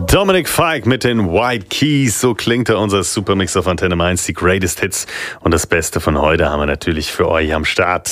Dominic Fike mit den White Keys, so klingt unser Supermix auf Antenne Mainz, die Greatest Hits. Und das Beste von heute haben wir natürlich für euch am Start.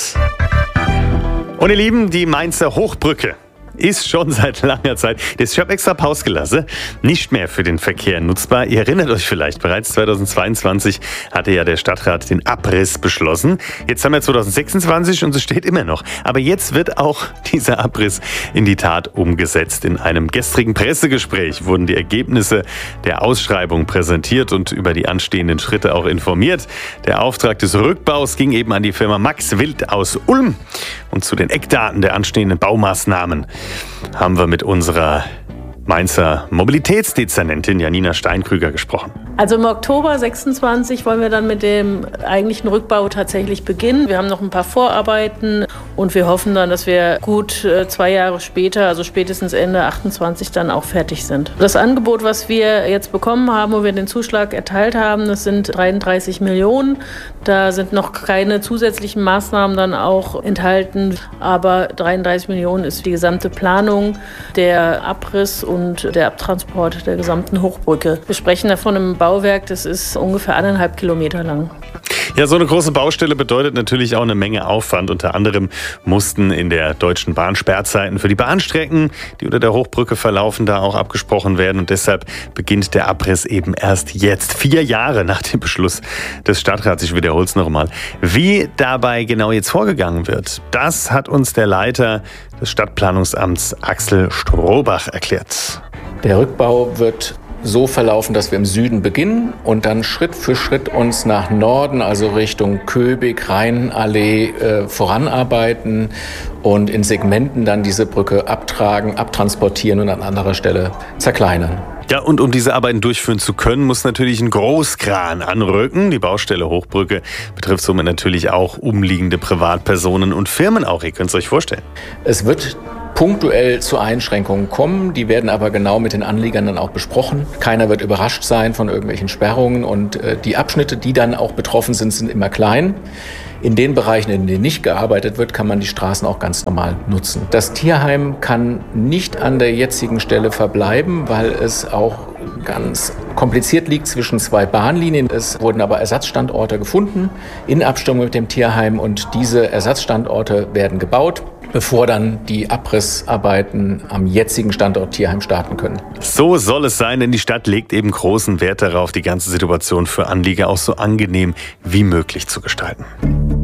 Und ihr Lieben, die Mainzer Hochbrücke ist schon seit langer Zeit, ich habe extra Pause gelassen, nicht mehr für den Verkehr nutzbar. Ihr erinnert euch vielleicht, bereits 2022 hatte ja der Stadtrat den Abriss beschlossen. Jetzt haben wir 2026 und es steht immer noch. Aber jetzt wird auch dieser Abriss in die Tat umgesetzt. In einem gestrigen Pressegespräch wurden die Ergebnisse der Ausschreibung präsentiert und über die anstehenden Schritte auch informiert. Der Auftrag des Rückbaus ging eben an die Firma Max Wild aus Ulm. Und zu den Eckdaten der anstehenden Baumaßnahmen haben wir mit unserer Mainzer Mobilitätsdezernentin Janina Steinkrüger gesprochen. Also im Oktober 26 wollen wir dann mit dem eigentlichen Rückbau tatsächlich beginnen. Wir haben noch ein paar Vorarbeiten und wir hoffen dann, dass wir gut 2 Jahre später, also spätestens Ende 28 dann auch fertig sind. Das Angebot, was wir jetzt bekommen haben, wo wir den Zuschlag erteilt haben, das sind 33 Millionen. Da sind noch keine zusätzlichen Maßnahmen dann auch enthalten, aber 33 Millionen ist die gesamte Planung, der Abriss und der Abtransport der gesamten Hochbrücke. Wir sprechen da von einem Bauwerk, das ist ungefähr 1,5 Kilometer lang. Ja, so eine große Baustelle bedeutet natürlich auch eine Menge Aufwand. Unter anderem mussten in der Deutschen Bahn Sperrzeiten für die Bahnstrecken, die unter der Hochbrücke verlaufen, da auch abgesprochen werden. Und deshalb beginnt der Abriss eben erst jetzt, 4 Jahre nach dem Beschluss des Stadtrats. Ich wiederhole es noch einmal. Wie dabei genau jetzt vorgegangen wird, das hat uns der Leiter des Stadtplanungsamts Axel Strohbach erklärt. Der Rückbau wird so verlaufen, dass wir im Süden beginnen und dann Schritt für Schritt uns nach Norden, also Richtung Köbig, Rheinallee, voranarbeiten und in Segmenten dann diese Brücke abtragen, abtransportieren und an anderer Stelle zerkleinern. Ja, und um diese Arbeiten durchführen zu können, muss natürlich ein Großkran anrücken. Die Baustelle Hochbrücke betrifft somit natürlich auch umliegende Privatpersonen und Firmen auch. Ihr könnt es euch vorstellen. Es wird punktuell zu Einschränkungen kommen, die werden aber genau mit den Anliegern dann auch besprochen. Keiner wird überrascht sein von irgendwelchen Sperrungen und die Abschnitte, die dann auch betroffen sind, sind immer klein. In den Bereichen, in denen nicht gearbeitet wird, kann man die Straßen auch ganz normal nutzen. Das Tierheim kann nicht an der jetzigen Stelle verbleiben, weil es auch ganz kompliziert liegt zwischen 2 Bahnlinien. Es wurden aber Ersatzstandorte gefunden in Abstimmung mit dem Tierheim und diese Ersatzstandorte werden gebaut, bevor dann die Abrissarbeiten am jetzigen Standort Tierheim starten können. So soll es sein, denn die Stadt legt eben großen Wert darauf, die ganze Situation für Anlieger auch so angenehm wie möglich zu gestalten.